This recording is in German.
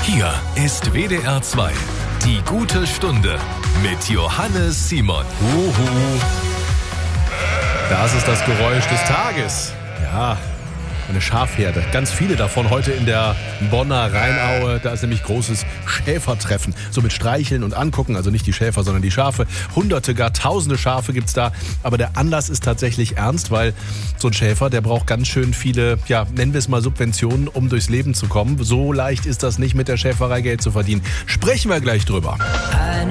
Hier ist WDR 2, die gute Stunde mit Johannes Simon. Das ist das Geräusch des Tages. Ja, eine Schafherde. Ganz viele davon heute in der Bonner Rheinaue. Da ist nämlich großes Schäfertreffen. So mit Streicheln und Angucken. Also nicht die Schäfer, sondern die Schafe. Hunderte, gar tausende Schafe gibt's da. Aber der Anlass ist tatsächlich ernst, weil so ein Schäfer, der braucht ganz schön viele, ja, nennen wir es mal Subventionen, um durchs Leben zu kommen. So leicht ist das nicht, mit der Schäferei Geld zu verdienen. Sprechen wir gleich drüber.